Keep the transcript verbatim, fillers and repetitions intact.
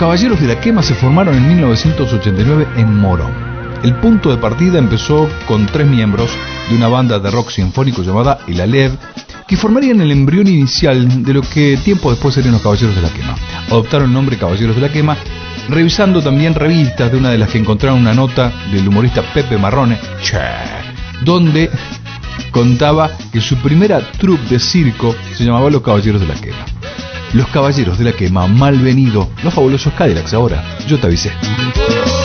Caballeros de la Quema se formaron en mil novecientos ochenta y nueve en Morón. El punto de partida empezó con tres miembros de una banda de rock sinfónico llamada El Alev, que formarían el embrión inicial de lo que tiempo después serían los Caballeros de la Quema. Adoptaron el nombre Caballeros de la Quema, revisando también revistas, de una de las que encontraron una nota del humorista Pepe Marrone, che, donde contaba que su primera troupe de circo se llamaba Los Caballeros de la Quema. Los Caballeros de la Quema, malvenido, los fabulosos Cadillacs ahora, yo te avisé.